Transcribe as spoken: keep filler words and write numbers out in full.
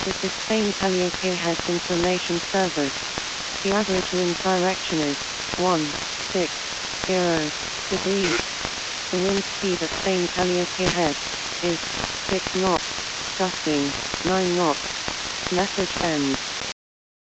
This is Spain Calliope Head Information Service. The average wind direction is one six zero degrees. The wind speed at Spain Calliope Head is six knots, gusting nine knots. Message ends.